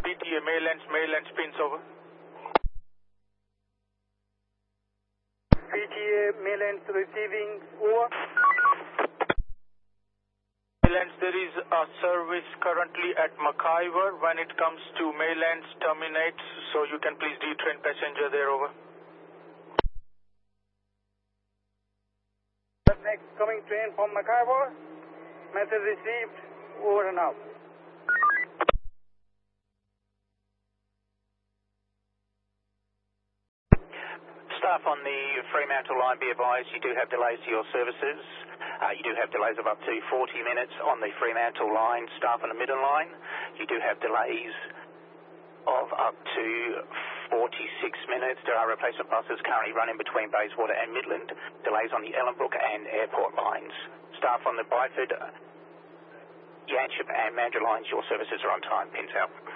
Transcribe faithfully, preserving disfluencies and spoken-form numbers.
P T A Maylands, Maylands pins over. P T A Maylands receiving over. Maylands, there is a service currently at McIver. When it comes to Maylands, terminates, so you can please detrain passenger there, over. Next coming train from McIver. Message received, over and out. Staff on the Fremantle line, be advised you do have delays to your services. Uh, you do have delays of up to forty minutes on the Fremantle line. Staff on the Midland line, you do have delays of up to forty-six minutes. There are replacement buses currently running between Bayswater and Midland. Delays on the Ellenbrook and Airport lines. Staff on the Byford, Yanchep and Mandurah lines, your services are on time. Pins out.